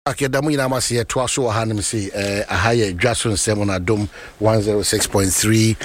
Akadamu ina masi ya twaso wa hanim si ahaye Jason Semon Adom 106.3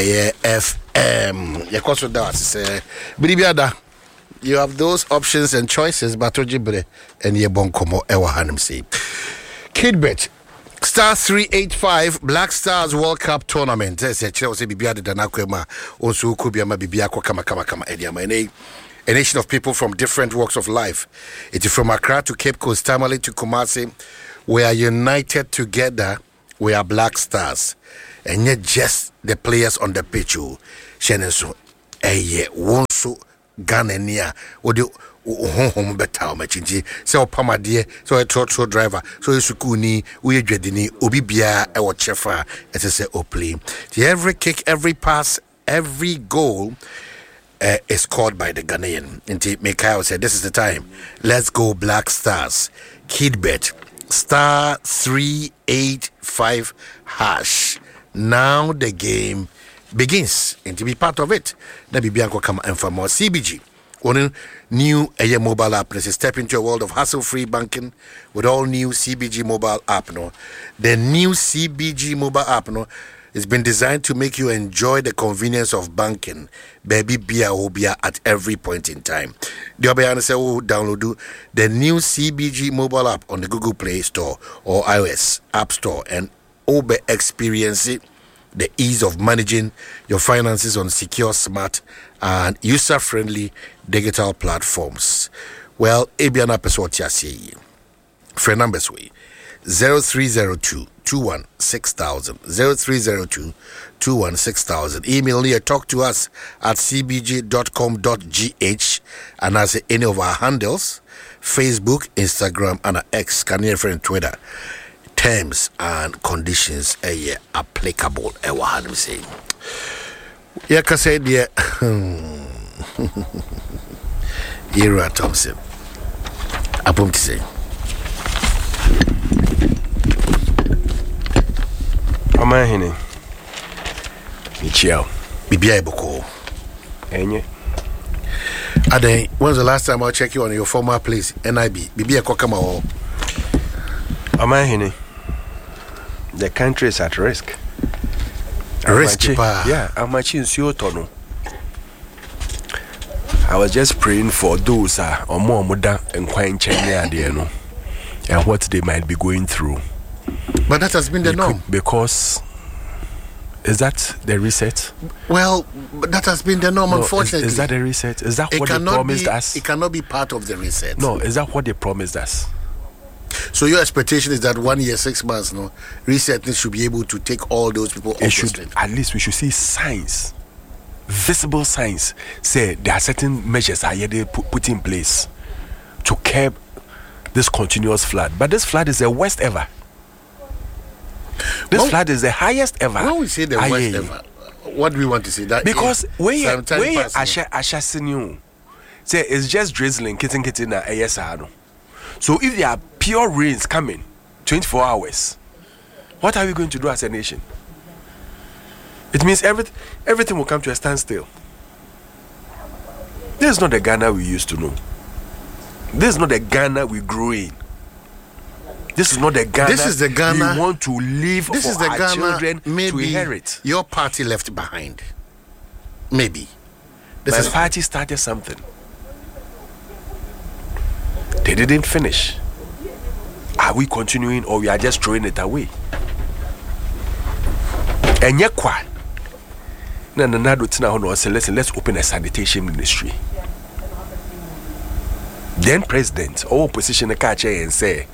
FM. Yakoso da se biribiada. You have those options and choices but ojibre and ye bonkomo ewa hanim si. Kidbet Star 385 Black Stars World Cup Tournament. Say Chelsea bibiada danakwema onsu kubiama bibia kwa kama ediama a nation of people from different walks of life. It is from Accra to Cape Coast, Tamale to Kumasi. We are united together. We are Black Stars. And yet just the players on the pitch. Shenenso. Eye. Wonso. Ganania. Odi. Home betal machinji. Se opama die. So a trotro driver. So a sukuni. Uye dredini. Obibia. Ewa chefa. Ese opli. Every kick, every pass, every goal is called by the Ghanaian. And Mikhail said, this is the time. Let's go Black Stars. Kidbet. Star 385 hash. Now the game begins. And to be part of it, Nabi Bianco come and for more CBG. One new mobile app. Let's step into a world of hassle-free banking with all new CBG mobile app. No, the new CBG mobile app. No. It's been designed to make you enjoy the convenience of banking. Baby Bia Obia at every point in time. The Obiana say download the new CBG mobile app on the Google Play Store or iOS App Store and Obe experience the ease of managing your finances on secure, smart, and user-friendly digital platforms. Well, Abiana Peswatia say, friend numbers way 0302 216000 0302 216000. Email here, talk to us at cbg.com.gh and as any of our handles, Facebook, Instagram, and X, can you friend Twitter. Terms and conditions applicable. I'm saying. Yeah, can say dear Ira Thompson. Apum to say. Amahini. Michio. Bibia Boko. Enye. Ade, when's the last time I'll check you on your former place? NIB. Bibia Kokama. Amahini. The country is at risk. Risk? Yeah, Amachi in Siotono. I was just praying for those or more Muda and Quine Chenya, and what they might be going through. But that has been the norm. Because is that the reset? Well, that has been the norm, unfortunately. Is that the reset? Is that what they promised us? It cannot be part of the reset. No, is that what they promised us? So your expectation is that 1 year, 6 months, no, reset should be able to take all those people off the street. At least we should see signs, visible signs. Say there are certain measures are yet put in place to curb this continuous flood. But this flood is the worst ever. This flood is the highest ever. When we say the worst ever, what do we want to say? That because when Asha seen say it's just drizzling, kitten na ASR. So if there are pure rains coming 24 hours, what are we going to do as a nation? It means everything will come to a standstill. This is not the Ghana we used to know. This is not the Ghana we grew in. This is not the Ghana. This is the Ghana we want to live this for is the our Ghana children maybe to inherit. Your party left behind. Maybe. My party started something. They didn't finish. Are we continuing or we are just throwing it away? And yekwa. Let's open a sanitation ministry. Then president or opposition catch and say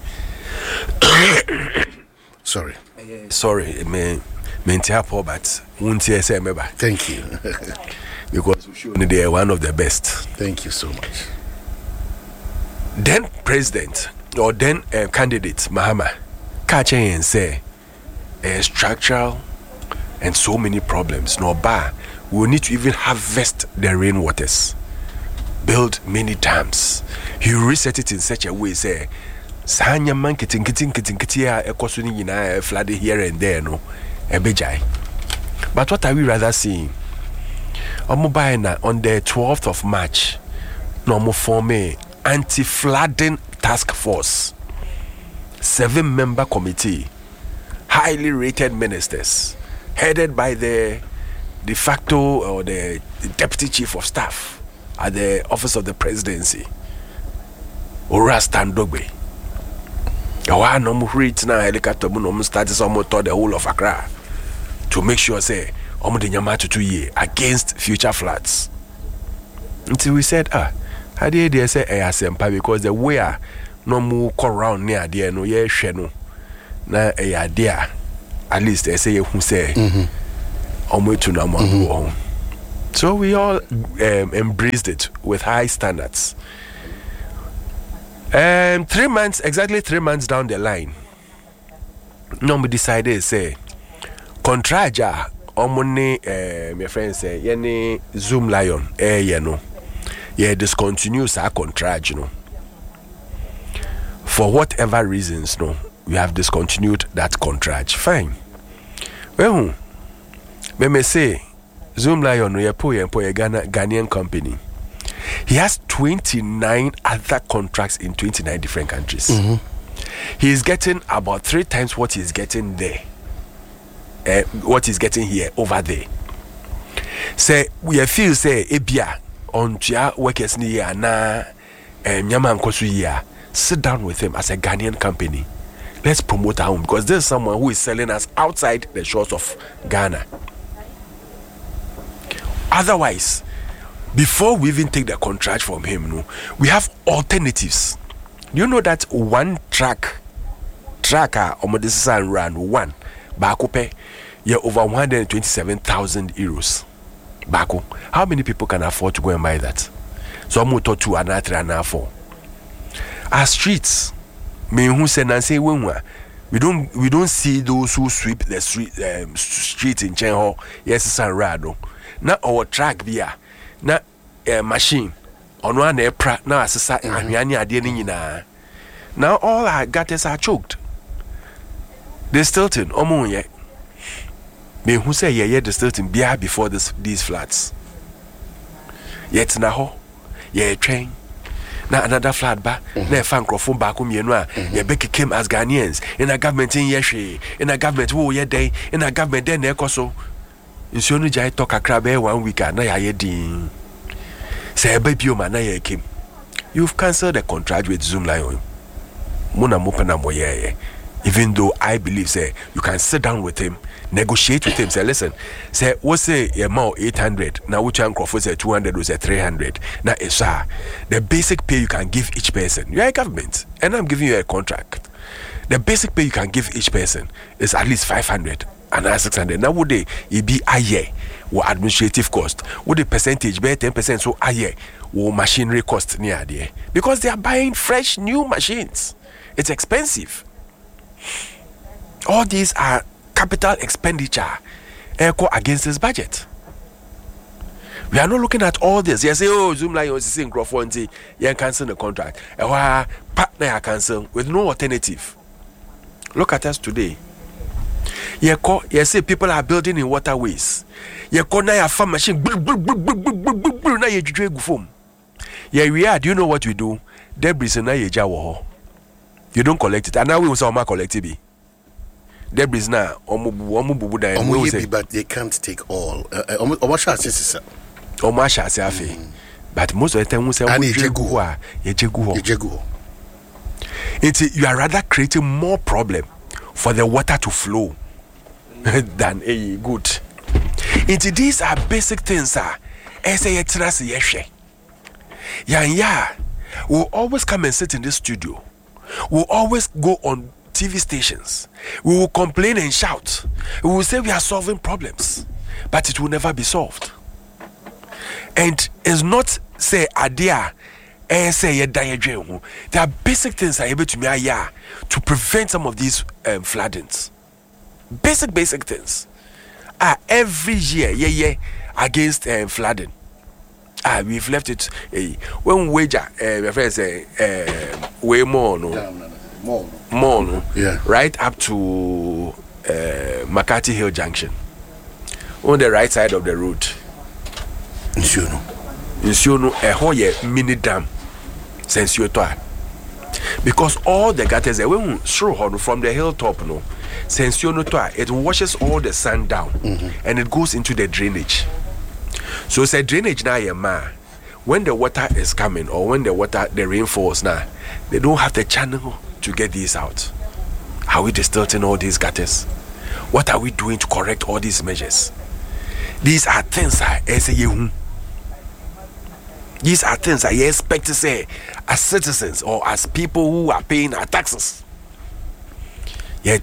sorry, me but won't say thank you. Because they are one of the best. Thank you so much. Then president or then candidate Mahama catch and say structural and so many problems. No bar, we will need to even harvest the rainwaters, build many dams. He reset it in such a way say Sanya man kitting a cosuni flooded here and there, no, a bejai. But what are we rather seeing? On the 12th of March, no more for me anti-flooding task force. 7-member committee, highly rated ministers, headed by the de facto or the deputy chief of staff at the office of the presidency, Ora Standogbe. Yawa no mu reach na helicopter mu no start some to the whole of Accra to make sure say omo de nyama to 2 years against future floods. Until we said how do they say asempa, because the way no mu go round near there no ye hwe no na there at least they say who say omo to na mo. So we all embraced it with high standards. 3 months, exactly 3 months down the line, we decided say contraja omone my friend say yene Zoom Lion discontinue our contract, for whatever reasons, we have discontinued that contract. Fine. Well, me say Zoom Lion a Ghanaian company. He has 29 other contracts in 29 different countries. He is getting about 3 times what he's getting there. What he's getting here over there. Say we feel say ebia on tia workers ni ya na nyama nkosu ya. Sit down with him as a Ghanaian company. Let's promote our home, because there's someone who is selling us outside the shores of Ghana. Otherwise, before we even take the contract from him, we have alternatives. You know that one tracker Omodisa ran one Bakope, over 127,000 euros. Bako. How many people can afford to go and buy that? So I'm going to 2 and 3 and 4. Our streets, me who say Nancy we don't see those who sweep the streets in Chenho. Yes, it's a rado. Now our track via na machine on one pra now asesa ahwiani ade ni nyina. Now all our gutters are choked. The Stilton omo ye. Me who say ye the Stilton bia before these floods. Yet na ho ye train. Na another flood ba na fa nkrofo ba ko mienu a ye be came as Ghanaians in a government in yehwe in a government wo ye den in a government den na ekoso. Nsuo no jai talk akra be 1 week na ya ye din. Say baby o man na ye came. You've cancelled the contract with Zoom Lion. Mona mopena moye. Even though I believe say you can sit down with him, negotiate with him, say listen, say what's say a more 800 now which Crawford say 200 or say 300. Now it's the basic pay you can give each person. You are a government and I'm giving you a contract. The basic pay you can give each person is at least 500 and 600. Now would they be a year or administrative cost? Would the percentage be 10%? So a year or machinery cost near there? Because they are buying fresh new machines. It's expensive. All these are capital expenditure against this budget. We are not looking at all this. You say, oh, Zoom Lion is saying Crawford, you cancel the contract. Partner cancel with no alternative. Look at us today. You say people are building in waterways. You call now farm machine. Now you drag foam. Yeah, we are. Do you know what we do? Debris na ye jawo. You don't collect it, and now we will say collect it. Debris na omu bubu da. But they can't take all. But most of the time we say you are rather creating more problem for the water to flow than a good. These are basic things, we'll always come and sit in this studio. We'll always go on TV stations. We will complain and shout. We will say we are solving problems, but it will never be solved. And it's not say idea. There are basic things are able to me to prevent some of these floodings. Basic things. Every year, against flooding. We've left it. When wager, my friend say, way more, more, yeah, right up to McCarthy Hill Junction, on the right side of the road. Nsuo no, a whole mini dam. Since you Because all the gutters they will throw from the hilltop, no. Since you know it washes all the sand down and it goes into the drainage. So it's a drainage now, when the water is coming or when the rain falls now, they don't have the channel to get these out. Are we distorting all these gutters? What are we doing to correct all these measures? These are things These are things I expect to say as citizens or as people who are paying our taxes. We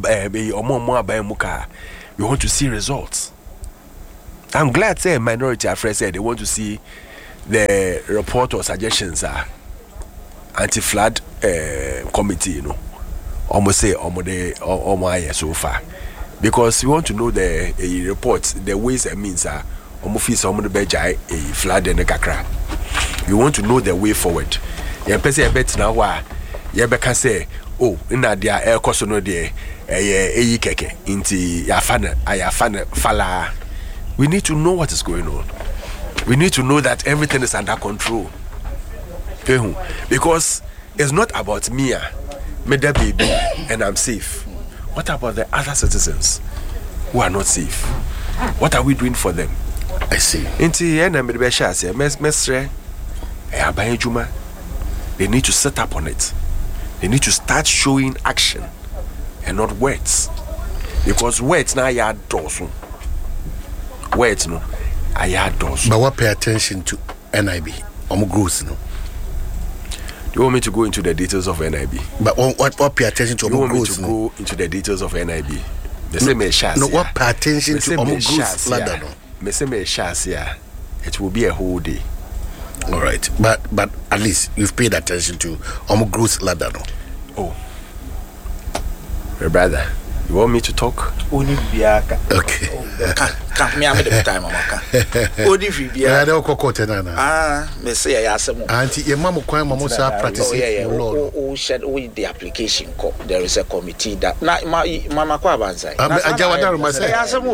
want to see results. I'm glad say minority affairs said they want to see the report or suggestions are anti-flood committee, you know. Almost say almost so far. Because we want to know the report, the ways and means are almost some of the beja a flood and a kakra. We want to know the way forward. You bet now why you can say, oh, in that there air cost no de keke into ayafana fala. We need to know what is going on. We need to know that everything is under control. Because it's not about me, the baby, and I'm safe. What about the other citizens who are not safe? What are we doing for them? I see. They need to set up on it. They need to start showing action and not words. Because words now are doors. Words no are doors. But what pay attention to NIB? Growth, no. You want me to go into the details of NIB? But what pay attention to? You want me to go into the details of NIB? The same no, what pay attention to growth? It will be a whole day. All right, but at least you've paid attention to growth ladder, no? Oh, brother, you want me to talk? Okay. Me am the time amaka. Odi bibia. Na kokota na. Me say ya asem. Auntie, your mama kwan mama say practice law. We said with the application there is a committee that na mama kwa banzai. Ajawada ma say. Ya asem.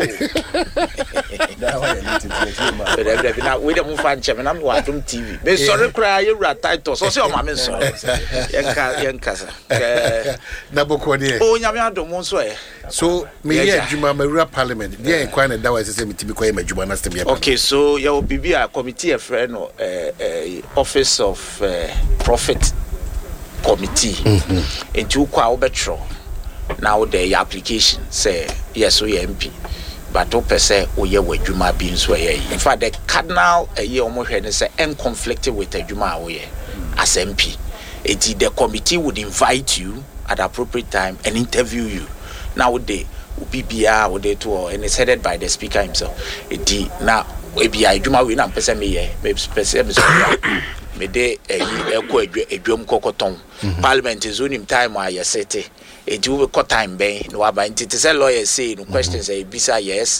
Now we don't move and check na wa Adom TV. Me sorry cry you ra title. So say o ma me sorry. Yenka. Na bokode. O nyame Adom so e. So me here adwuma mawura parliament. There inquire that was say me tibi koye madwuma na stem. Okay, so your BBA committee a friend no office of profit committee. Into kwa obetro. Now the application say yes we MP. But ope say oye wadwuma bi nso ye. In fact the cardinal ye omo hwe ne say conflicted with adwuma oye as MP. The committee would invite you at the appropriate time and interview you. Now they BBA or they too, and it's headed by the speaker himself. Now ABI Juma win and person me de a drum cocoton. Parliament is on him time while you set it. A do cut time bay, no about it is a lawyer say no questions a bisa yes.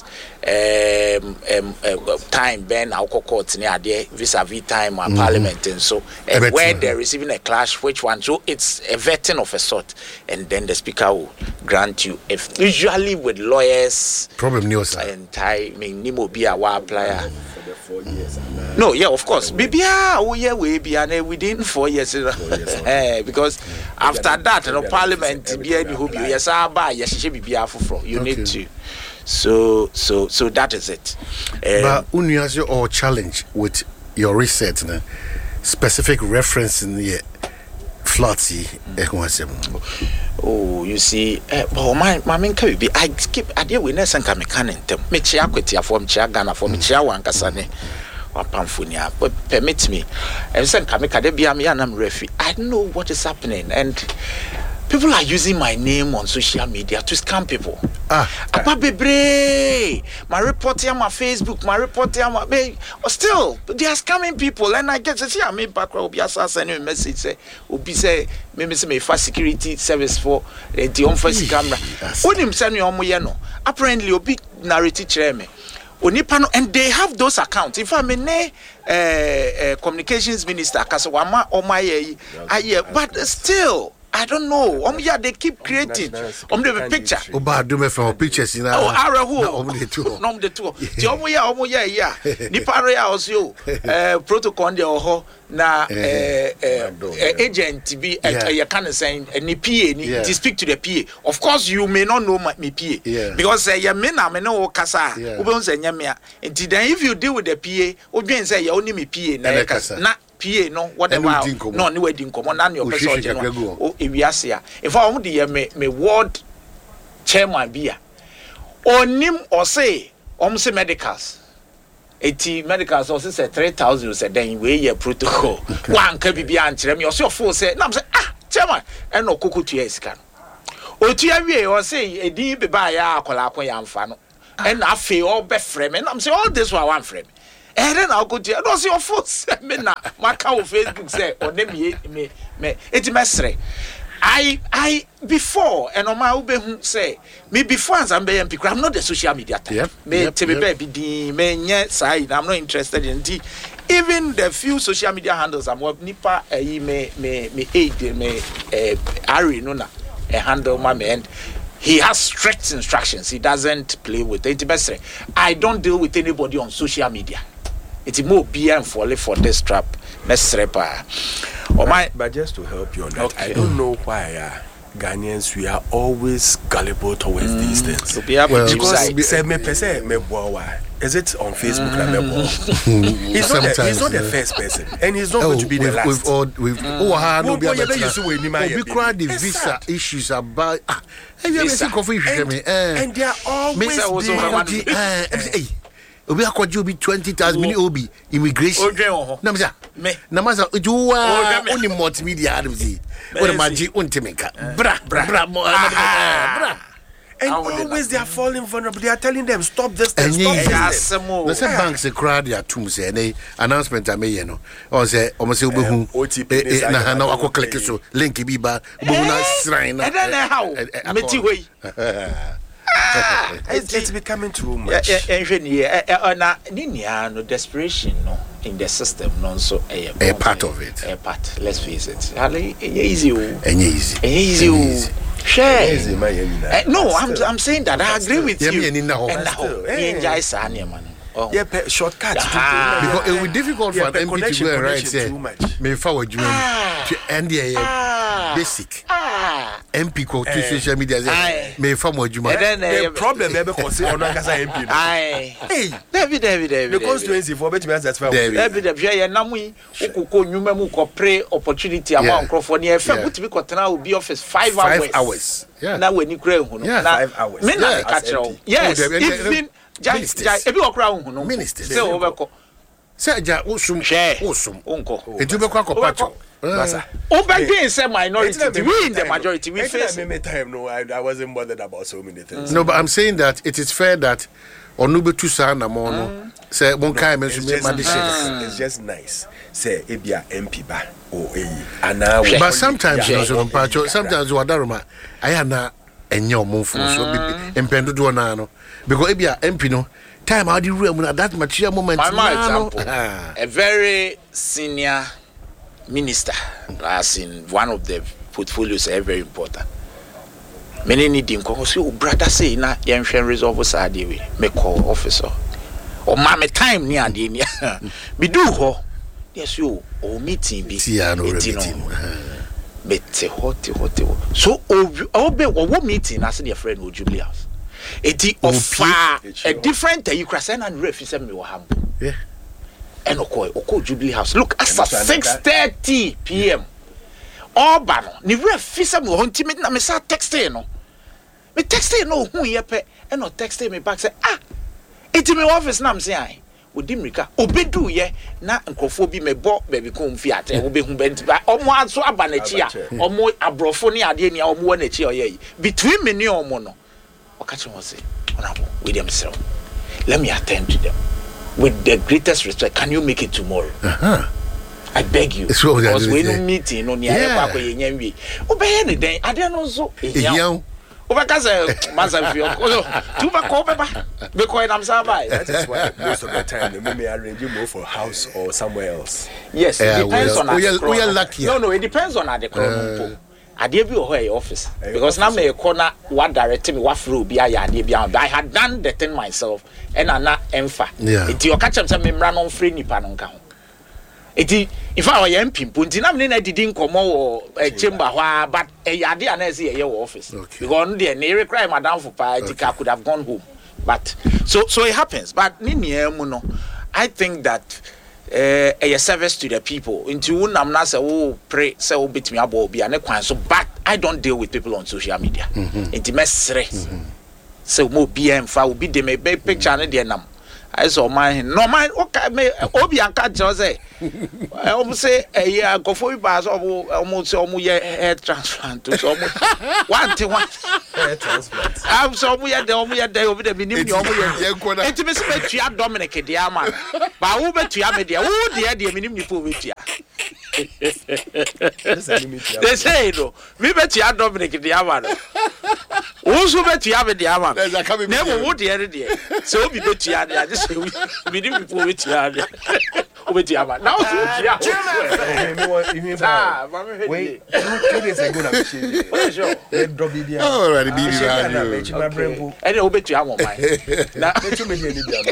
Time ben alcohol courts near there vis-a-vis time or parliament and so and where they're receiving a clash, which one? So it's a vetting of a sort, and then the speaker will grant you if usually with lawyers problem news and timing Nimo be a war player. No, yeah, of course. BBA, oh yeah, we be within 4 years. Because after that, no parliament, yes, I buy, yes, she be from. You need to. So that is it. But unusual or challenge with your research, specific reference in the flirty. Oh, you see, my main be I skip a dear winners and come canning them. Make chia quit from Chiagana for me, Chiawan Casane. Pamfunia, but permit me. And send Kamika de Biamianam refi. I know what is happening, and people are using my name on social media to scam people. My reporter on my Facebook, my reporter on my still they are scamming people, and I get to see I made back will be sending a message say maybe some fast security service for the on face camera. When him send me on my apparently a big narrative chairman. And they have those accounts. If I'm a communications minister, but still, I don't know. Yeah, they keep creating. The picture. Oba do me from pictures in Oh, Arahu. No, the two. Yeah. Nipare also protocol the oho na agent to be you can say ni PA to speak to the PA. Of course, you may not know my PA because you may not know kasa. Ube say nyamia. And then if you deal with the PA, obi say you only me PA na PA no whatever no ni wedding come on na your person no o ewiase a if I dey me ward chairman bia onim or say say medicals 80 medicals or say 3,000 say then we your protocol one can be ankyere me or say for say na say chairman e no kokotua esika no otua wie or say edin be ba ya akola akoya mfa no e na afi o be frame me na say all this one frame and then I'll go to no see your foot me na maka on Facebook say or me it mesre I before and on my ube say me before as I'm MP I'm not the social media type me baby di me nye side I'm not interested in the even the few social media handles I'm what nipa me aid me Ari no na a handle my man. He has strict instructions. He doesn't play with it. I don't deal with anybody on social media. It's more beer and folly for this trap. But just to help you on that, I don't know why Ghanaians we are always gullible towards these things. Is it on Facebook? He's not the first person, and he's not going to be the last. We cried the visa issues about. And they are always there. Obi akwaji obi 20,000 mini obi immigration. Namza. Namaza ujuwa oni multimedia adamzi. Ora maji untimeka. Bra. And always they are falling vulnerable. They are telling them stop this thing, stop this. The same banks crowd their tombs say any announcement I may no. Or say almost obehu na akọ click so link bi ba obehu na shrine. And then how? Meti way. It's becoming too much. No desperation no in the system no so a part of it. A part. Let's face it. Easy. No, I'm saying that I agree with you. Shortcut. Because it will be difficult for an MP to go and write say me forward you to end the basic MP go to social media say me forward you. The problem because on Kasa MP. Hey, David. The constituency for bet me as that. David, ya namu ukoko nyuma mu ko pray opportunity amount crofo ne e fa butimi ko tena obi office 5 hours. Yeah. Na we ni kura hu no. Na 5 hours. Me na catch you. Yes, even ebi okra hu no. Ministers. Say obeko. Say ja usum onko. Etu beko akopacho. Obedin say minority. We in the majority. We face time no I wasn't bothered about so many things. No, but I'm saying that it is fair that onubetu sa na mo no say won kai me so me it's just nice. Say ebia MP ba o but sometimes you know so sometimes wadaroma ayana enye omonfo so empendo do na no because ebia MP no time how the room at that material moment a very senior minister as in one of the portfolios very important. Many need him because your brother say na yenhwe resolve sade we me call officer or mama time near the be do ho yes you o meeting be bete hot so obe wo meeting as the friend o Julius eti offer a different you crashen and refi say me wo hambo and oko Jubilee House look as 6:30 p.m. Obano ni refi say me wo ntimi na me sa texting no me texting no hu ye pe and no texting me back say eti me office na me say Odimrika obedu ye na nkofo bi mebo baby kom fi ate obehu benti omo aso aba na chi a omo abrofo ne ade ne omo wa na chi oye between me ne omo no okachi mo say honorable William Sir let me attend to them with the greatest respect. Can you make it tomorrow? I beg you. Because we no meeting no near kwa ye nyanwi obeye ne den ade no so ehian Obakaze Mazavio. Because I'm survived. That is why most of the time they may arrange you move for a house or somewhere else. Yes, it depends on we are lucky. No, it depends on the Ade bi o ho office because na me corner what direct me what flow bi aya ade bi but I had done the thing myself and na emfa enti o ka chem say me mra no free nipa no nka ho enti if I were MP punti na me na didi nkomo wo chamber ho but ade ana say ye office because no dey na crime madam for pa I could have gone home but so it happens but ni niam no I think that a service to the people into unam na say oh pray say oh bit me abo bi ane kwan so but I don't deal with people on social media into mesre so mo BM fa obi de me picture ne de nam I saw my no mind okay me obi anka jo say say eh go for ba so almost omo ye hair transplant so omo one thing one hair transplant am so omo ye de obi de minim omo ye enti me se betua Dominic de ama ba wo betua me de wo de minim ni po betua they say no me betua Dominic de ama no wo so betua me de ama na wo de so obi betua de ade say minim ni po betua de obetia ba now so tia wait 2 days ago na be sure drop bibia oh already bibia radio and obetia mo mai na betu me ni bia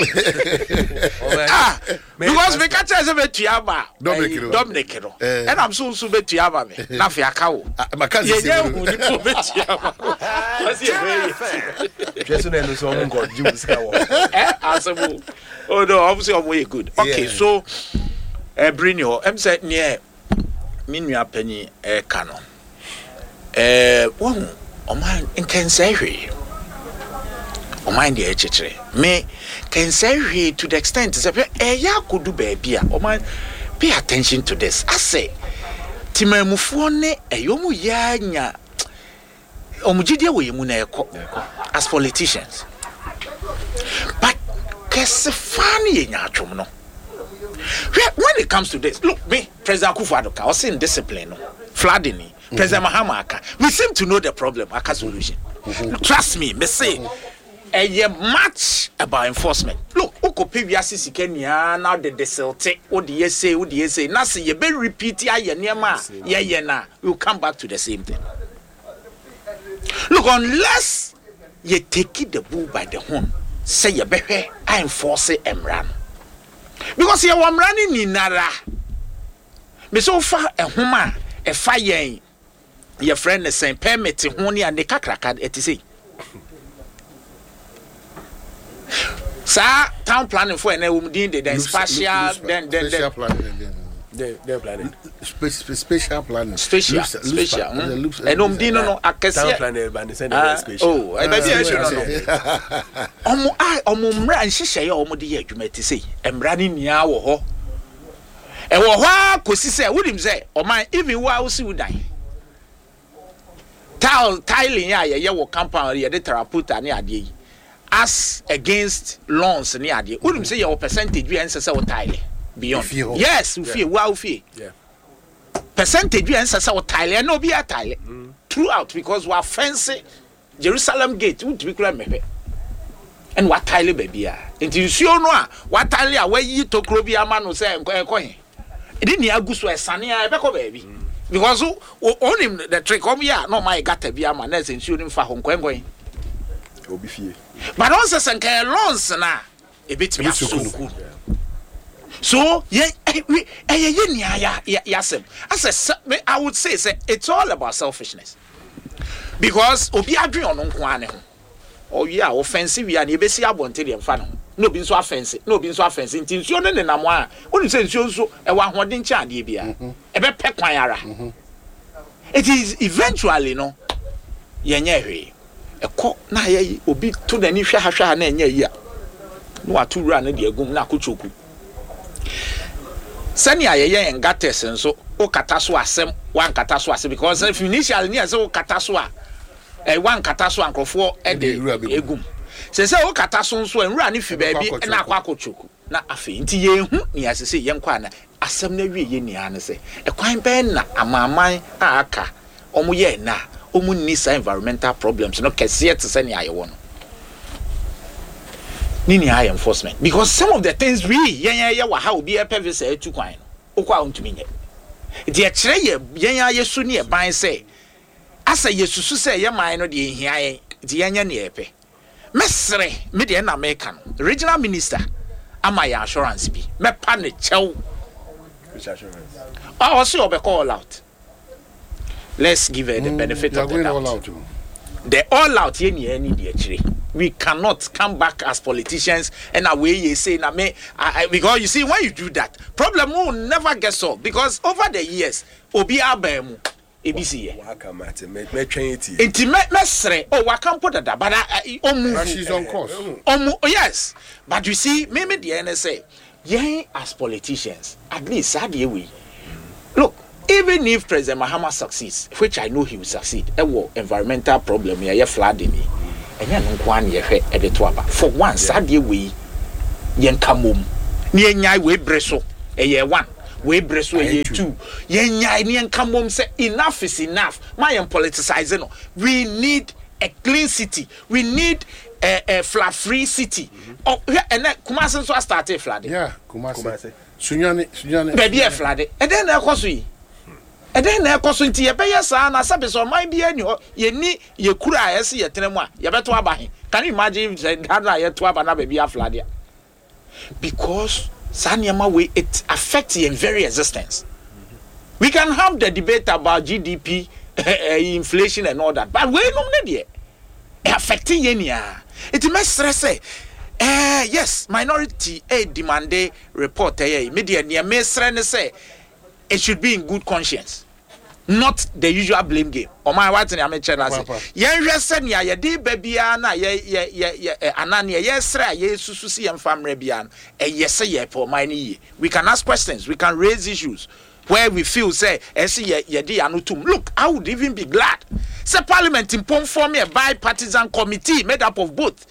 because me catch say betia ba Dominic no and I'm so betia ba me na fi aka wo makazi ye hu ni po betia ba asi e just na no so mo go juice ka wo asabu oh no obviously I'm way good okay so bring your say near me nua pani ka no won o man can say hwe o man dey chechire me can say hwe to the extent say ya kodu ba bia o man pay attention to this I say timamufo ne eyomu ya nya omugide we mu na ekọ as politicians but kese fani nya atwom no when it comes to this look me President Akufo-Addo I was in discipline no flooding President Mahama aka we seem to know the problem aka solution trust me say a much about enforcement look okope wiase sika nia now the deselte odi say na say ye be repeat aye niam ye na we come back to the same thing look unless you take the bull by the horn say ye behwe I enforce emran because ye wamrani ni nara me so fa ehoma e fa yen your friend is saying permit ho ni ande kakraka etisi sa town planning for na wumdin the spatial then they're planning special planning special and umdin no akese town planning by the center special oh I be no omo mra nhihye ye omo de ye adwuma etisi emra ni nia wo ho e wo ho akosi se wudim se oman even wo awsi wudan tiling ya ye wo compound ye de terraputa ni ade yi as against loans ni ade wudim se ye wo percentage we ense se wo tile beyond yes ufie wa ufie yeah percentage we ense se wo tile no be a tile throughout because we are fencing Jerusalem gate would be kula mehwe and what tile baby a nti nsuo no a what tile a wayi tokro bi ama no se enko he e ni aguso esane a ebeko baby because onim the trick ya no my gata bi ama na se nsuo ni fa ho nkwenko obi fie but on se senka loans na e bitimi aso so ye ni yasem as I would say it's all about selfishness because obi adwen ono nko ane ho o ye a offensive ya na e besi abonte de mfa no no bi nso offensive nti nsuo ne nenam a oni se nsuo nso e wa hoden ncha ade bia e be pe kwan ara it is eventually no ye nya hwe e ko na ye obi to na ni hwa ha na nya yi a no aturu na de agum na akochoku sani ayeye ngates nso o kata so asem wan kata so asem because if initially ni ase o kata so a wan kata so ankrofo e de egum se o kata so nso enwura ni fi ba bi na akwa akochoku na afi nti ye hu ni asese ye nkwa na asem na wie ye ni ane se e kwan ben na amaman aka omo ye na omo ni sa environmental problems no kese te sani ayewo no nini high enforcement because some of the things we ye wa how be a pevise etu kwan okwa ontumi nye de kire ye ya yesu ne e ban say asa yesusu say ye man no de hia yen de yenya ne epe mesre me de na make no regional minister ama ya assurance bi me pa ne chew Which assurance? also obeko all out. Let's give her the benefit of the doubt. All out. The all out here ni any the actually. We cannot come back as politicians and away you say na me because you see when you do that problem will never get solved because over the years obi abemu ebisi me train it. Intimate mesre oh wa can put that but She's on course. Yes, but you see maybe the NSA yeah as politicians at least sad we look. Even if President Mahama succeeds, which I know he will succeed, environmental problem here, flooding, and then one year at the Twaba. For one, sadly, we yen kamum, near nyai we breso, a year one, we breso a year two, yen nyai yen kamum say enough is enough. My politicizing, we need a clean city, we need a flood free city. Oh, and then Kumasi so started flooding. Yeah, Kumasi. Sunyani, baby, a flooding, and then of course we. And then na ekoso nti ye be yesa na sabe so man bia ni ho ye ni ye kura yesi ye tenemu a ye beto aba he. Can you imagine that na ye to aba na baby afladia? Because saniama way it affects your very existence. We can have the debate about GDP, inflation and all that, but we no dey affecting ye nia. It may stress yes, minority demand report media near me say it should be in good conscience, not the usual blame game. Or my wife and I mentioned as yen ya ye di babia na ye anania yes ra ye sususi and family bian yes ye for mine. We can ask questions, we can raise issues where we feel say ye di anutum. Look, I would even be glad. Say Parliament impon form a bipartisan committee made up of both.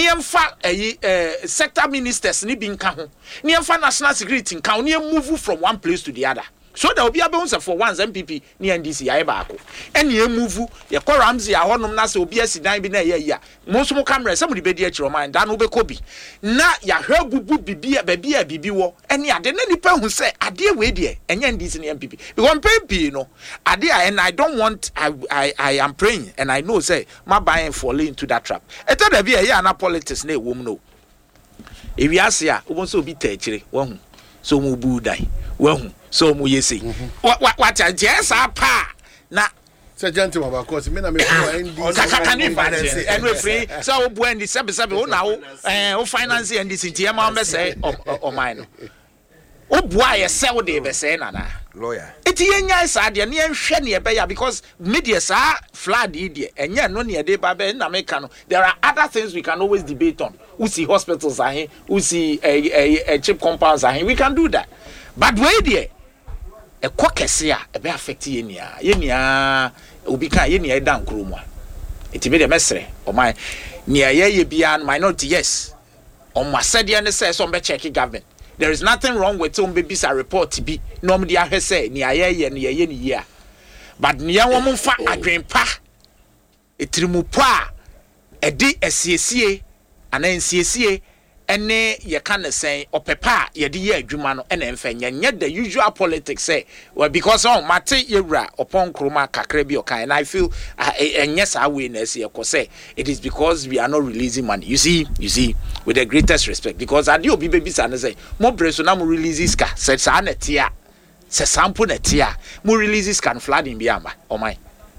Niemfa sector ministers ni bin ka ho. Niemfa national security ka ho. Niem move from one place to the other. So there will be a bounce for once MPP ni NDC ya baako. Eni e move ye ko Ramsey ahonom na se obi asidan bi na ye ya. Mo so mo camera se mo de bedi akiro man da no be ko bi. Na ya hwe bubu bibia baby a bibi wo. Eni ade na nipa hu se ade we de enye NDC ni MPP. Because MPP no ade and I don't want I am praying and I know say my buying fall into that trap. Eto da bi ya na politics na ewom no. Ewi ase a wo so obi ta akire wo hu. So mo bu dai. Wo hu. So mu yesi what yes apa na say gentleman about course me na me can you imagine and we free so bu and sebe o na o finance and this ntia ma be say o mine o bu aye se wo de be say na lawyer eti yenya sa de na hwe ne be ya because media sa flood e de enya no ne de ba be na me ka no there are other things we can always debate on. We see hospitals ahe, we see a cheap compounds ahe, we can do that, but wait there a kwakese a be affect ye nia obi kan ye nia dan kromo a etibe de mesre o my nia ye bia minority yes on my said ne say so be check government. There is nothing wrong with some babies a report be normally I say nia ye ni ya but nia wo mo fa adwenpa etirimu pa e di asiesie ana nsiesie ene ye kan say opepa ye de ye adwuma no ene mfanya nye the usual politics say well because on mate yewra upon kroma kakra bi okan and I feel yes we na say say it is because we are not releasing money. You see with the greatest respect because ade obi baby san say mo breso na mo release ska say sa na tia say sample na tia mo release ska flooding bi amba o my.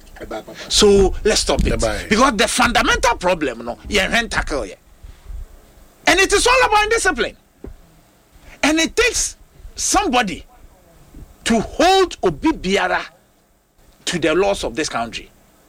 So let's stop it because the fundamental problem no ye tackle ye. And it is all about discipline. And it takes somebody to hold Obi Biara to the laws of this country.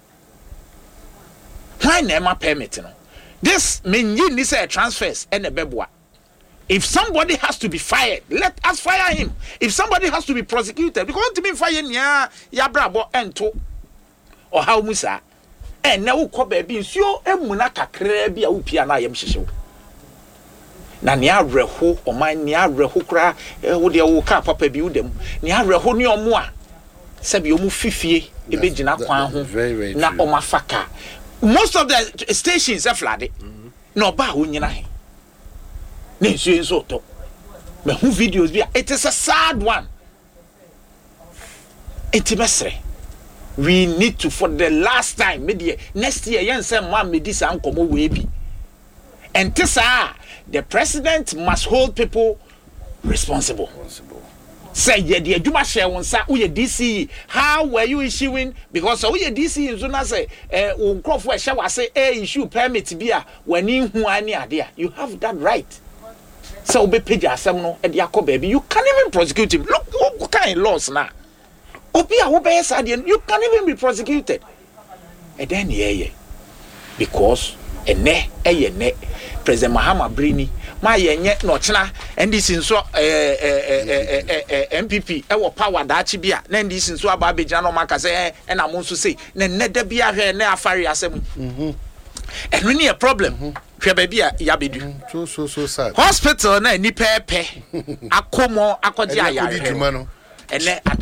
Why never permit? This means you need a transfers and a bebwa. If somebody has to be fired, let us fire him. If somebody has to be prosecuted, because to be fired, ya brabo ento or how musa. And now ko baby so emuna kakra bia upia na yem hihyew. Na ne areho o man ne areho kra wo de wo ka papa bi udem ne areho ne omo a se bi omu fifie e be gina kwan ho na o mafaka most of the stations are flooded no ba wo nyina he ne nsuo so to me hu videos bi it is a sad one it mesre we need to, for the last time, maybe next year, yen say man me this and come away be. And this the president must hold people responsible. Say yeah, the Juma share one sa uye DC. How were you issuing? Because uye DC in zona say uncroft shall say issue permit bia when in huani idea. You have that right. So be page asemno and yako baby. You can't even prosecute him. Look what kind of laws now. Obia obey sadian, you can't even be prosecuted. And then yeah. Because ne President Mahama Brini my yenye no china and this in so MPP e wo power da chi bia na this in so aba beja no maka say and am so say na da bia hwe na afare asem and we need a problem hwe ba bia ya bedu so sad hospital na ni pepe akomo akodi ayare no ene